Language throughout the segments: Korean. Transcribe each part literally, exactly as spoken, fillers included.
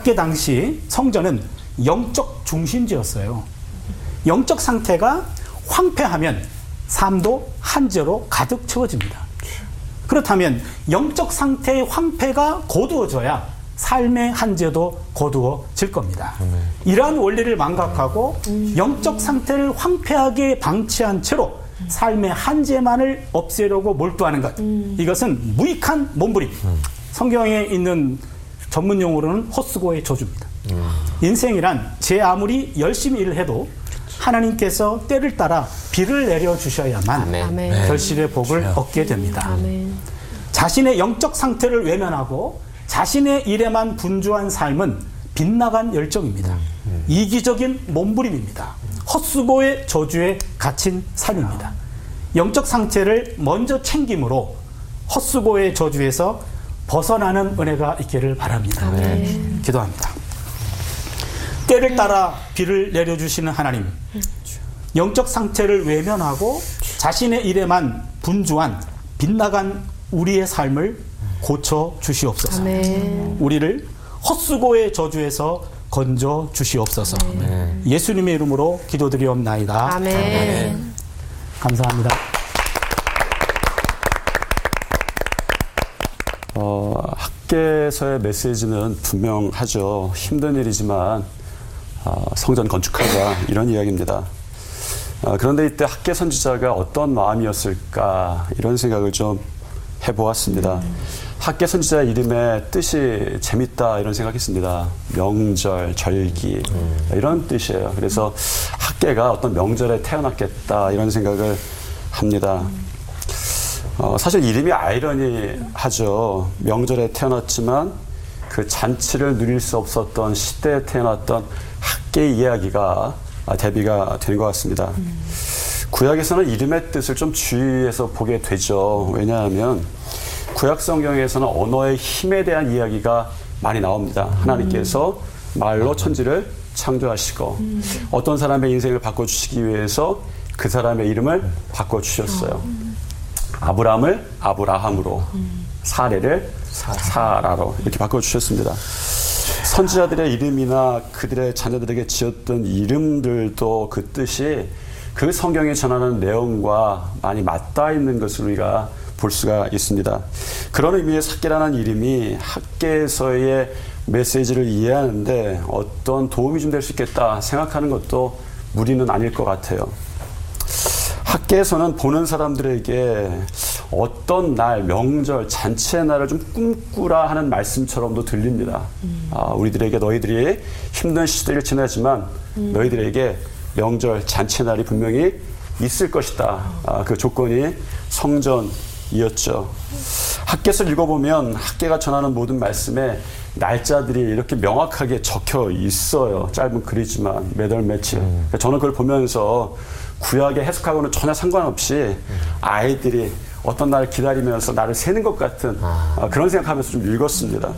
학계 당시 성전은 영적 중심지였어요. 영적 상태가 황폐하면 삶도 한죄로 가득 채워집니다. 그렇다면 영적 상태의 황폐가 거두어져야 삶의 한죄도 거두어질 겁니다. 음. 이러한 원리를 망각하고 음. 영적 상태를 황폐하게 방치한 채로 음. 삶의 한죄만을 없애려고 몰두하는 것. 음. 이것은 무익한 몸부림. 음. 성경에 있는 전문 용어로는 헛수고의 저주입니다. 음. 인생이란 제 아무리 열심히 일을 해도 하나님께서 때를 따라 비를 내려주셔야만 아멘. 결실의 복을 아멘. 얻게 됩니다. 아멘. 자신의 영적 상태를 외면하고 자신의 일에만 분주한 삶은 빗나간 열정입니다. 음. 이기적인 몸부림입니다. 헛수고의 저주에 갇힌 삶입니다. 영적 상태를 먼저 챙김으로 헛수고의 저주에서 벗어나는 은혜가 있기를 바랍니다. 아멘. 기도합니다. 때를 따라 비를 내려주시는 하나님, 영적 상태를 외면하고 자신의 일에만 분주한 빗나간 우리의 삶을 고쳐 주시옵소서. 아멘. 우리를 헛수고의 저주에서 건져 주시옵소서. 아멘. 예수님의 이름으로 기도드리옵나이다. 아멘. 아멘. 감사합니다. 어, 학계에서의 메시지는 분명하죠. 힘든 일이지만 어, 성전 건축하자 이런 이야기입니다. 어, 그런데 이때 학계 선지자가 어떤 마음이었을까 이런 생각을 좀 해보았습니다. 음. 학계 선지자 이름의 뜻이 재밌다 이런 생각했습니다. 명절, 절기 음. 이런 뜻이에요. 그래서 학계가 어떤 명절에 태어났겠다 이런 생각을 합니다. 음. 어, 사실 이름이 아이러니하죠. 명절에 태어났지만 그 잔치를 누릴 수 없었던 시대에 태어났던 학계의 이야기가 대비가 된 것 같습니다. 음. 구약에서는 이름의 뜻을 좀 주의해서 보게 되죠. 왜냐하면 구약 성경에서는 언어의 힘에 대한 이야기가 많이 나옵니다. 하나님께서 말로 천지를 창조하시고 음. 어떤 사람의 인생을 바꿔주시기 위해서 그 사람의 이름을 바꿔주셨어요. 음. 아브람을 아브라함으로 음. 사레를 사라로 이렇게 바꿔주셨습니다. 선지자들의 이름이나 그들의 자녀들에게 지었던 이름들도 그 뜻이 그 성경에 전하는 내용과 많이 맞닿아 있는 것을 우리가 볼 수가 있습니다. 그런 의미에서 학계라는 이름이 학계에서의 메시지를 이해하는데 어떤 도움이 좀 될 수 있겠다 생각하는 것도 무리는 아닐 것 같아요. 학계에서는 보는 사람들에게 어떤 날, 명절, 잔치의 날을 좀 꿈꾸라 하는 말씀처럼도 들립니다. 음. 아, 우리들에게 너희들이 힘든 시대를 지나지만 음. 너희들에게 명절, 잔치의 날이 분명히 있을 것이다. 아, 그 조건이 성전이었죠. 학계서를 읽어보면 학계가 전하는 모든 말씀에 날짜들이 이렇게 명확하게 적혀 있어요. 짧은 글이지만 몇 월 며칠. 음. 저는 그걸 보면서 구약의 해석하고는 전혀 상관없이 음. 아이들이 어떤 날 기다리면서 나를 세는 것 같은 아. 어, 그런 생각하면서 좀 읽었습니다.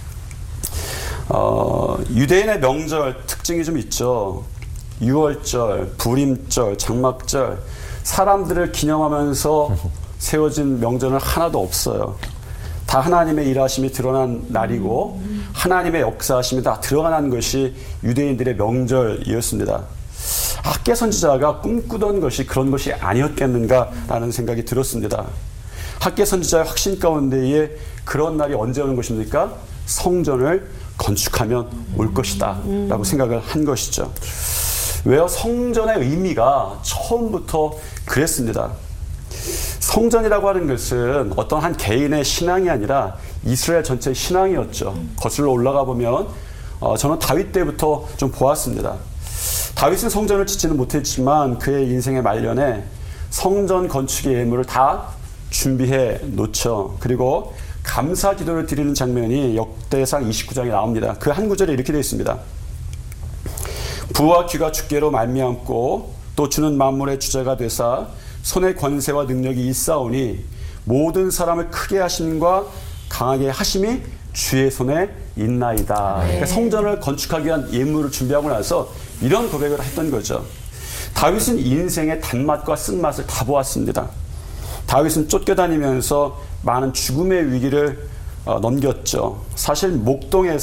어, 유대인의 명절 특징이 좀 있죠. 유월절, 불임절, 장막절 사람들을 기념하면서 세워진 명절은 하나도 없어요. 다 하나님의 일하심이 드러난 날이고 하나님의 역사하심이 다 드러난 것이 유대인들의 명절이었습니다. 학계 선지자가 꿈꾸던 것이 그런 것이 아니었겠는가라는 생각이 들었습니다. 학계 선지자의 확신 가운데에 그런 날이 언제 오는 것입니까? 성전을 건축하면 올 것이다 라고 생각을 한 것이죠. 왜요? 성전의 의미가 처음부터 그랬습니다. 성전이라고 하는 것은 어떤 한 개인의 신앙이 아니라 이스라엘 전체의 신앙이었죠. 거슬러 올라가 보면 어, 저는 다윗 때부터 좀 보았습니다. 다윗은 성전을 짓지는 못했지만 그의 인생의 말년에 성전 건축의 예물을 다 준비해 놓죠. 그리고 감사 기도를 드리는 장면이 역대상 이십구 장에 나옵니다. 그 한 구절에 이렇게 되어 있습니다. 부와 귀가 주께로 말미암고 또 주는 만물의 주자가 되사 손의 권세와 능력이 있사오니 모든 사람을 크게 하심과 강하게 하심이 주의 손에 있나이다. 네. 그러니까 성전을 건축하기 위한 예물을 준비하고 나서 이런 고백을 했던 거죠. 다윗은 인생의 단맛과 쓴맛을 다 보았습니다. 다윗은 쫓겨다니면서 많은 죽음의 위기를 넘겼죠. 사실 목동에서